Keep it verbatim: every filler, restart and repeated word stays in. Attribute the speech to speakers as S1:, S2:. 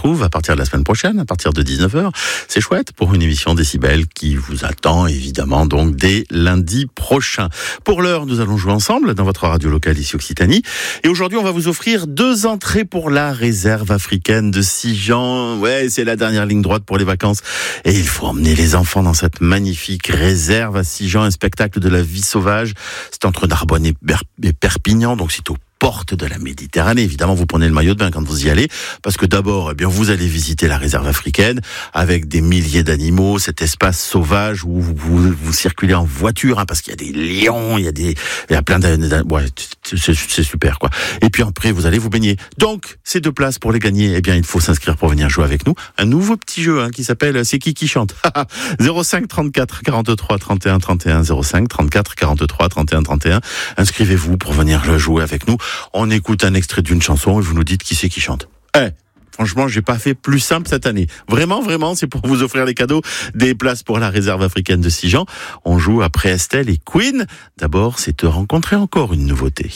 S1: retrouve à partir de la semaine prochaine, à partir de dix-neuf heures. C'est chouette pour une émission Décibel qui vous attend évidemment donc dès lundi prochain. Pour l'heure, nous allons jouer ensemble dans votre radio locale ici Occitanie. Et aujourd'hui, on va vous offrir deux entrées pour la réserve africaine de Sijan. Ouais, c'est la dernière ligne droite pour les vacances. Et il faut emmener les enfants dans cette magnifique réserve à Sijan, un spectacle de la vie sauvage. C'est entre Narbonne et Perpignan, donc c'est au porte de la Méditerranée. Évidemment, vous prenez le maillot de bain quand vous y allez, parce que d'abord, eh bien, vous allez visiter la réserve africaine avec des milliers d'animaux, cet espace sauvage où vous, vous, vous circulez en voiture, hein, parce qu'il y a des lions, il y a des, il y a plein d'animaux. Ouais, c'est, c'est super, quoi. Et puis après, vous allez vous baigner. Donc, ces deux places pour les gagner, eh bien, il faut s'inscrire pour venir jouer avec nous. Un nouveau petit jeu, hein, qui s'appelle C'est qui qui chante? zéro cinq trente-quatre quarante-trois trente et un trente et un, zéro cinq trente-quatre quarante-trois trente et un trente et un. Inscrivez-vous pour venir jouer avec nous. On écoute un extrait d'une chanson et vous nous dites qui c'est qui chante. Eh, franchement, j'ai pas fait plus simple cette année. Vraiment, vraiment, c'est pour vous offrir les cadeaux, des places pour la réserve africaine de Sijan. On joue après Estelle et Queen. D'abord, c'est te rencontrer encore une nouveauté.